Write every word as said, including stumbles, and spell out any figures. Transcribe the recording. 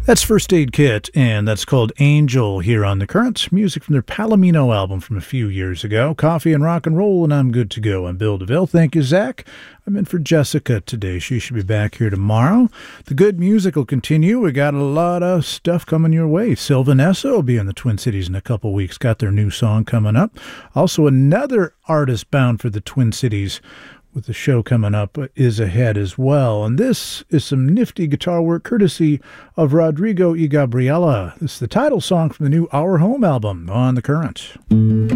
That's First Aid Kit, and that's called Angel here on The Current. Music from their Palomino album from a few years ago. Coffee and rock and roll, and I'm good to go. I'm Bill DeVille. Thank you, Zach. I'm in for Jessica today. She should be back here tomorrow. The good music will continue. We got a lot of stuff coming your way. Sylvanessa will be in the Twin Cities in a couple weeks. Got their new song coming up. Also, another artist bound for the Twin Cities with the show coming up is ahead as well. And this is some nifty guitar work courtesy of Rodrigo y Gabriela. This is the title song from the new Our Home album on The Current.